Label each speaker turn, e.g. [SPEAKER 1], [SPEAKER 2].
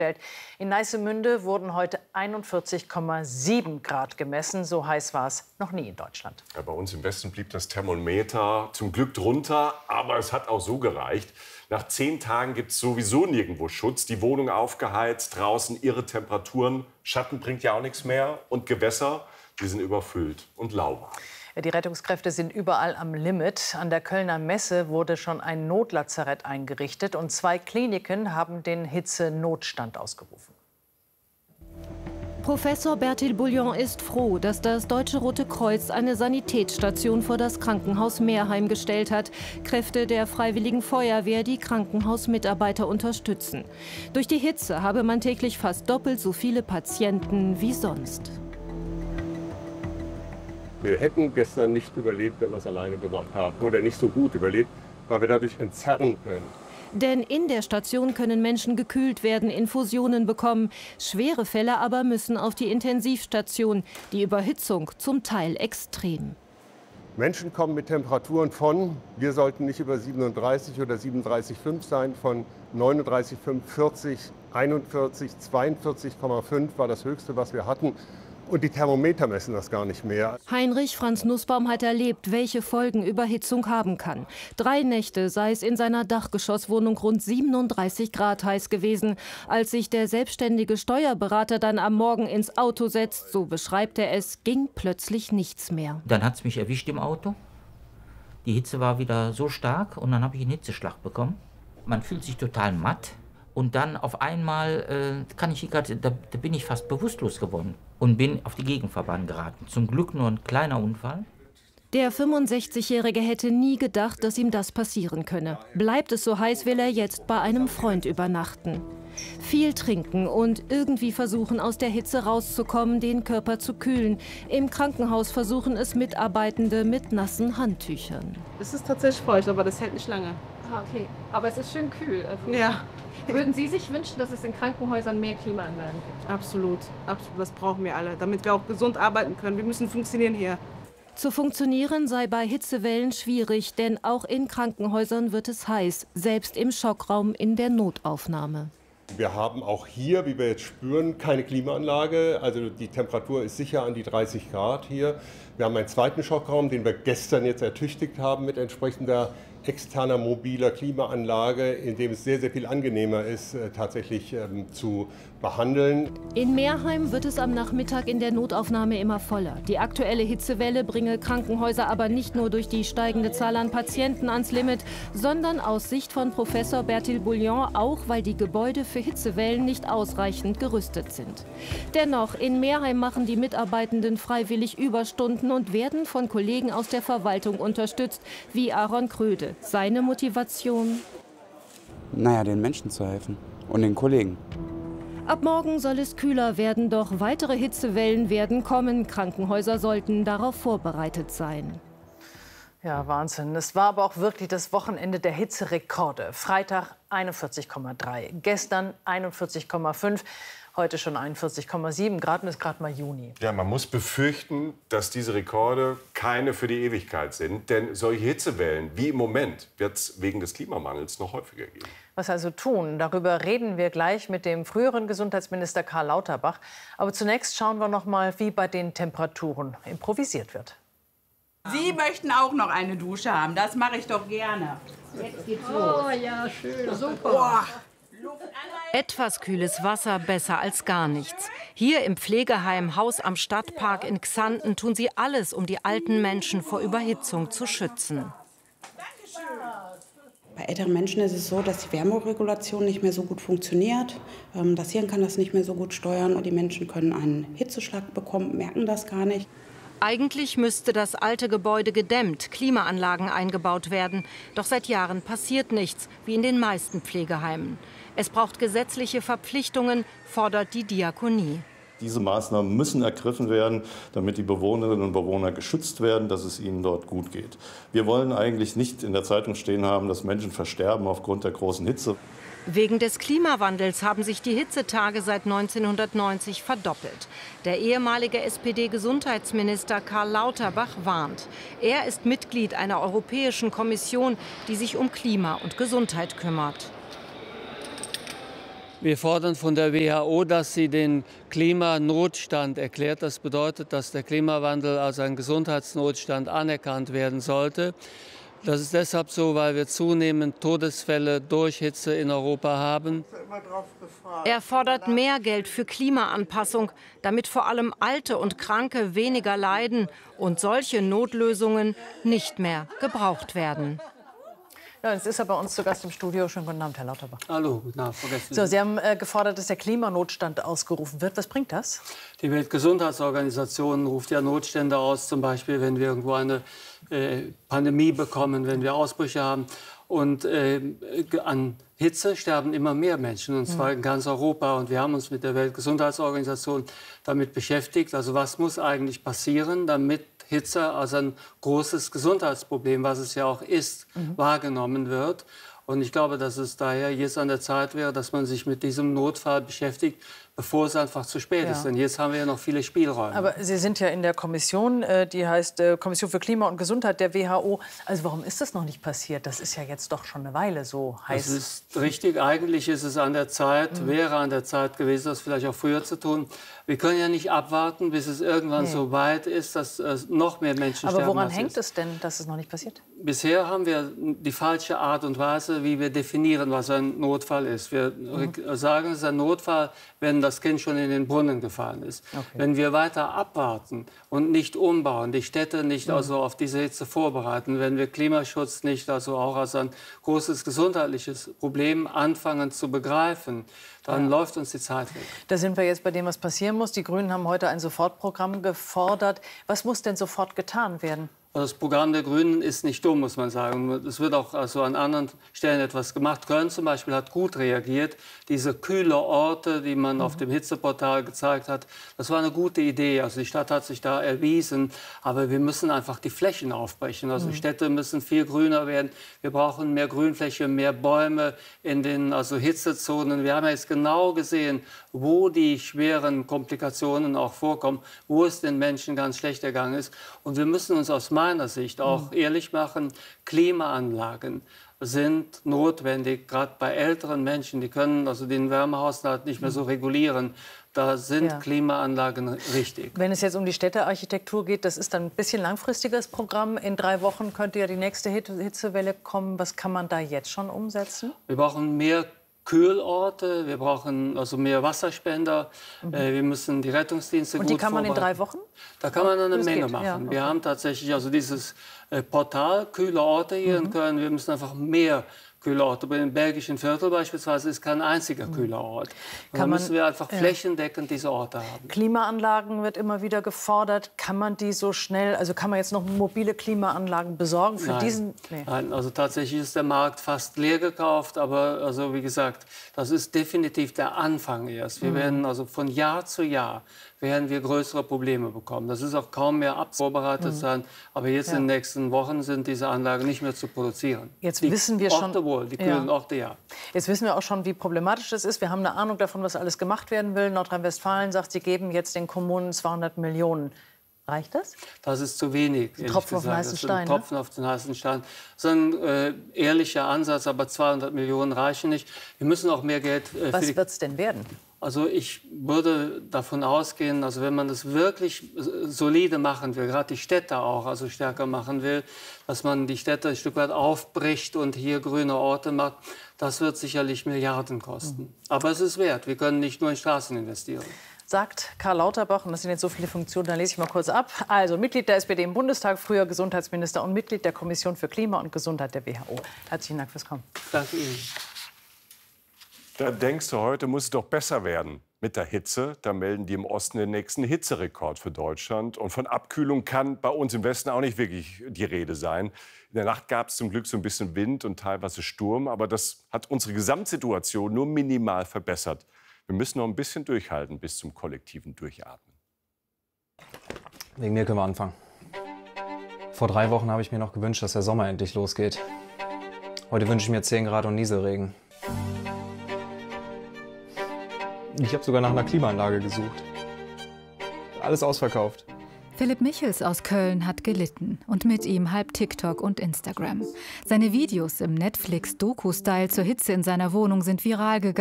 [SPEAKER 1] In Neissemünde wurden heute 41,7 Grad gemessen. So heiß war es noch nie in Deutschland.
[SPEAKER 2] Ja, bei uns im Westen blieb das Thermometer zum Glück drunter, aber es hat auch so gereicht. Nach 10 Tagen gibt es sowieso nirgendwo Schutz. Die Wohnung aufgeheizt, draußen irre Temperaturen. Schatten bringt ja auch nichts mehr. Und Gewässer, die sind überfüllt und lauwarm.
[SPEAKER 1] Die Rettungskräfte sind überall am Limit. An der Kölner Messe wurde schon ein Notlazarett eingerichtet und 2 Kliniken haben den Hitzenotstand ausgerufen.
[SPEAKER 3] Professor Bertil Bouillon ist froh, dass das Deutsche Rote Kreuz eine Sanitätsstation vor das Krankenhaus Meerheim gestellt hat. Kräfte der Freiwilligen Feuerwehr, die Krankenhausmitarbeiter unterstützen. Durch die Hitze habe man täglich fast doppelt so viele Patienten wie sonst.
[SPEAKER 4] Wir hätten gestern nicht überlebt, wenn wir es alleine gemacht haben. Oder nicht so gut überlebt, weil wir dadurch entzerren können.
[SPEAKER 3] Denn in der Station können Menschen gekühlt werden, Infusionen bekommen. Schwere Fälle aber müssen auf die Intensivstation. Die Überhitzung zum Teil extrem.
[SPEAKER 4] Menschen kommen mit Temperaturen von, wir sollten nicht über 37 oder 37,5 sein, von 39,5, 40, 41, 42,5 war das Höchste, was wir hatten. Und die Thermometer messen das gar nicht mehr.
[SPEAKER 3] Heinrich Franz Nussbaum hat erlebt, welche Folgen Überhitzung haben kann. 3 Nächte sei es in seiner Dachgeschosswohnung rund 37 Grad heiß gewesen. Als sich der selbstständige Steuerberater dann am Morgen ins Auto setzt, so beschreibt er es, ging plötzlich nichts mehr.
[SPEAKER 5] Dann hat es mich erwischt im Auto. Die Hitze war wieder so stark und dann habe ich einen Hitzeschlag bekommen. Man fühlt sich total matt. Und dann auf einmal da bin ich fast bewusstlos geworden und bin auf die Gegenfahrbahn geraten. Zum Glück nur ein kleiner Unfall.
[SPEAKER 3] Der 65-Jährige hätte nie gedacht, dass ihm das passieren könne. Bleibt es so heiß, will er jetzt bei einem Freund übernachten. Viel trinken und irgendwie versuchen, aus der Hitze rauszukommen, den Körper zu kühlen. Im Krankenhaus versuchen es Mitarbeitende mit nassen Handtüchern.
[SPEAKER 6] Es ist tatsächlich feucht, aber das hält nicht lange.
[SPEAKER 7] Ah, okay. Aber es ist schön kühl.
[SPEAKER 6] Ja.
[SPEAKER 7] Würden Sie sich wünschen, dass es in Krankenhäusern mehr Klimaanlagen gibt?
[SPEAKER 6] Absolut. Absolut. Das brauchen wir alle, damit wir auch gesund arbeiten können. Wir müssen funktionieren hier.
[SPEAKER 3] Zu funktionieren sei bei Hitzewellen schwierig, denn auch in Krankenhäusern wird es heiß, selbst im Schockraum in der Notaufnahme.
[SPEAKER 4] Wir haben auch hier, wie wir jetzt spüren, keine Klimaanlage. Also die Temperatur ist sicher an die 30 Grad hier. Wir haben einen zweiten Schockraum, den wir gestern jetzt ertüchtigt haben mit entsprechender externer mobiler Klimaanlage, in dem es sehr, sehr viel angenehmer ist, tatsächlich zu behandeln.
[SPEAKER 3] In Meerheim wird es am Nachmittag in der Notaufnahme immer voller. Die aktuelle Hitzewelle bringe Krankenhäuser aber nicht nur durch die steigende Zahl an Patienten ans Limit, sondern aus Sicht von Professor Bertil Bouillon auch, weil die Gebäude für Hitzewellen nicht ausreichend gerüstet sind. Dennoch, in Meerheim machen die Mitarbeitenden freiwillig Überstunden und werden von Kollegen aus der Verwaltung unterstützt, wie Aaron Kröde. Seine Motivation?
[SPEAKER 8] Naja, den Menschen zu helfen und den Kollegen.
[SPEAKER 3] Ab morgen soll es kühler werden, doch weitere Hitzewellen werden kommen. Krankenhäuser sollten darauf vorbereitet sein.
[SPEAKER 1] Ja, Wahnsinn. Es war aber auch wirklich das Wochenende der Hitzerekorde. Freitag 41,3, gestern 41,5. Heute schon 41,7 Grad und es ist gerade mal Juni.
[SPEAKER 2] Ja, man muss befürchten, dass diese Rekorde keine für die Ewigkeit sind. Denn solche Hitzewellen wie im Moment wird es wegen des Klimawandels noch häufiger geben.
[SPEAKER 1] Was also tun? Darüber reden wir gleich mit dem früheren Gesundheitsminister Karl Lauterbach. Aber zunächst schauen wir noch mal, wie bei den Temperaturen improvisiert wird.
[SPEAKER 9] Sie möchten auch noch eine Dusche haben. Das mache ich doch gerne. Jetzt geht's los.
[SPEAKER 7] Oh ja, schön, super.
[SPEAKER 9] Boah.
[SPEAKER 3] Etwas kühles Wasser besser als gar nichts. Hier im Pflegeheim Haus am Stadtpark in Xanten tun sie alles, um die alten Menschen vor Überhitzung zu schützen.
[SPEAKER 10] Bei älteren Menschen ist es so, dass die Wärmeregulation nicht mehr so gut funktioniert. Das Hirn kann das nicht mehr so gut steuern und die Menschen können einen Hitzeschlag bekommen, merken das gar nicht.
[SPEAKER 3] Eigentlich müsste das alte Gebäude gedämmt, Klimaanlagen eingebaut werden. Doch seit Jahren passiert nichts, wie in den meisten Pflegeheimen. Es braucht gesetzliche Verpflichtungen, fordert die Diakonie.
[SPEAKER 11] Diese Maßnahmen müssen ergriffen werden, damit die Bewohnerinnen und Bewohner geschützt werden, dass es ihnen dort gut geht. Wir wollen eigentlich nicht in der Zeitung stehen haben, dass Menschen versterben aufgrund der großen Hitze.
[SPEAKER 3] Wegen des Klimawandels haben sich die Hitzetage seit 1990 verdoppelt. Der ehemalige SPD-Gesundheitsminister Karl Lauterbach warnt. Er ist Mitglied einer Europäischen Kommission, die sich um Klima und Gesundheit kümmert.
[SPEAKER 12] Wir fordern von der WHO, dass sie den Klimanotstand erklärt. Das bedeutet, dass der Klimawandel als ein Gesundheitsnotstand anerkannt werden sollte. Das ist deshalb so, weil wir zunehmend Todesfälle durch Hitze in Europa haben.
[SPEAKER 13] Er fordert mehr Geld für Klimaanpassung, damit vor allem Alte und Kranke weniger leiden und solche Notlösungen nicht mehr gebraucht werden.
[SPEAKER 1] Ja, jetzt ist er bei uns zu Gast im Studio. Schönen guten Abend, Herr Lauterbach.
[SPEAKER 12] Hallo, guten Abend.
[SPEAKER 1] So, Sie haben gefordert, dass der Klimanotstand ausgerufen wird. Was bringt das?
[SPEAKER 12] Die Weltgesundheitsorganisation ruft ja Notstände aus, zum Beispiel, wenn wir irgendwo eine Pandemie bekommen, wenn wir Ausbrüche haben. Und an Hitze sterben immer mehr Menschen, und zwar in ganz Europa. Und wir haben uns mit der Weltgesundheitsorganisation damit beschäftigt. Also was muss eigentlich passieren, damit Hitze als ein großes Gesundheitsproblem, was es ja auch ist, wahrgenommen wird. Und ich glaube, dass es daher jetzt an der Zeit wäre, dass man sich mit diesem Notfall beschäftigt, bevor es einfach zu spät ist. Denn jetzt haben wir ja noch viele Spielräume.
[SPEAKER 1] Aber Sie sind ja in der Kommission, die heißt Kommission für Klima und Gesundheit der WHO. Also warum ist das noch nicht passiert? Das ist ja jetzt doch schon eine Weile so heiß.
[SPEAKER 12] Das ist richtig. Eigentlich ist es an der Zeit, wäre an der Zeit gewesen, das vielleicht auch früher zu tun. Wir können ja nicht abwarten, bis es irgendwann so weit ist, dass noch mehr Menschen sterben.
[SPEAKER 1] Aber woran hängt es denn, dass es noch nicht passiert?
[SPEAKER 12] Bisher haben wir die falsche Art und Weise, wie wir definieren, was ein Notfall ist. Wir sagen, es ist ein Notfall, wenn das Kind schon in den Brunnen gefallen ist. Okay. Wenn wir weiter abwarten und nicht umbauen, die Städte nicht also auf diese Hitze vorbereiten, wenn wir Klimaschutz nicht also auch als ein großes gesundheitliches Problem anfangen zu begreifen, dann läuft uns die Zeit weg.
[SPEAKER 1] Da sind wir jetzt bei dem, was passieren muss. Die Grünen haben heute ein Sofortprogramm gefordert. Was muss denn sofort getan werden?
[SPEAKER 12] Das Programm der Grünen ist nicht dumm, muss man sagen. Es wird auch also an anderen Stellen etwas gemacht. Köln zum Beispiel hat gut reagiert. Diese kühle Orte, die man auf dem Hitzeportal gezeigt hat, das war eine gute Idee. Also die Stadt hat sich da erwiesen. Aber wir müssen einfach die Flächen aufbrechen. Also Städte müssen viel grüner werden. Wir brauchen mehr Grünfläche, mehr Bäume in den Hitzezonen. Wir haben ja jetzt genau gesehen, wo die schweren Komplikationen auch vorkommen, wo es den Menschen ganz schlecht ergangen ist. Und wir müssen uns aus meiner Sicht auch ehrlich machen, Klimaanlagen sind notwendig, gerade bei älteren Menschen, die können also den Wärmehaushalt nicht mehr so regulieren. Da sind Klimaanlagen richtig.
[SPEAKER 1] Wenn es jetzt um die Städtearchitektur geht, das ist dann ein bisschen langfristiges Programm. In 3 Wochen könnte ja die nächste Hitzewelle kommen. Was kann man da jetzt schon umsetzen?
[SPEAKER 12] Wir brauchen mehr Kühlorte, wir brauchen also mehr Wasserspender, wir müssen die Rettungsdienste gut vorbereiten.
[SPEAKER 1] Und die kann man in 3 Wochen?
[SPEAKER 12] Da kann man eine Menge machen. Ja, okay. Wir haben tatsächlich also dieses Portal kühle Orte hier in Köln. Wir müssen einfach mehr kühle Orte. Bei dem belgischen Viertel beispielsweise ist kein einziger kühler Ort. Und da müssen wir einfach flächendeckend diese Orte haben.
[SPEAKER 1] Klimaanlagen wird immer wieder gefordert. Kann man die so schnell, also kann man jetzt noch mobile Klimaanlagen besorgen für diesen? Nee.
[SPEAKER 12] Nein, also tatsächlich ist der Markt fast leer gekauft. Aber also wie gesagt, das ist definitiv der Anfang erst. Wir werden also von Jahr zu Jahr werden wir größere Probleme bekommen. Das ist auch kaum mehr vorbereitet sein. Aber jetzt in den nächsten Wochen sind diese Anlagen nicht mehr zu produzieren.
[SPEAKER 1] Jetzt wissen wir schon,
[SPEAKER 12] die kühlen Orte,
[SPEAKER 1] Jetzt wissen wir auch schon, wie problematisch das ist. Wir haben eine Ahnung davon, was alles gemacht werden will. Nordrhein-Westfalen sagt, sie geben jetzt den Kommunen 200 Millionen. Reicht das?
[SPEAKER 12] Das ist zu wenig.
[SPEAKER 1] Tropfen auf den heißen Stein.
[SPEAKER 12] Tropfen auf den heißen Stein. Das ist ein ehrlicher Ansatz, aber 200 Millionen reichen nicht. Wir müssen auch mehr Geld.
[SPEAKER 1] Was wird es denn werden?
[SPEAKER 12] Also ich würde davon ausgehen, also wenn man das wirklich solide machen will, gerade die Städte auch also stärker machen will, dass man die Städte ein Stück weit aufbricht und hier grüne Orte macht, das wird sicherlich Milliarden kosten. Aber es ist wert. Wir können nicht nur in Straßen investieren.
[SPEAKER 1] Sagt Karl Lauterbach, und das sind jetzt so viele Funktionen, da lese ich mal kurz ab. Also Mitglied der SPD im Bundestag, früher Gesundheitsminister und Mitglied der Kommission für Klima und Gesundheit der WHO. Herzlichen Dank fürs Kommen.
[SPEAKER 12] Danke Ihnen.
[SPEAKER 2] Da denkst du, heute muss es doch besser werden mit der Hitze. Da melden die im Osten den nächsten Hitzerekord für Deutschland. Und von Abkühlung kann bei uns im Westen auch nicht wirklich die Rede sein. In der Nacht gab es zum Glück so ein bisschen Wind und teilweise Sturm. Aber das hat unsere Gesamtsituation nur minimal verbessert. Wir müssen noch ein bisschen durchhalten bis zum kollektiven Durchatmen.
[SPEAKER 14] Wegen mir können wir anfangen. Vor 3 Wochen habe ich mir noch gewünscht, dass der Sommer endlich losgeht. Heute wünsche ich mir 10 Grad und Nieselregen. Ich habe sogar nach einer Klimaanlage gesucht. Alles ausverkauft.
[SPEAKER 15] Philipp Michels aus Köln hat gelitten und mit ihm halb TikTok und Instagram. Seine Videos im Netflix-Doku-Style zur Hitze in seiner Wohnung sind viral gegangen.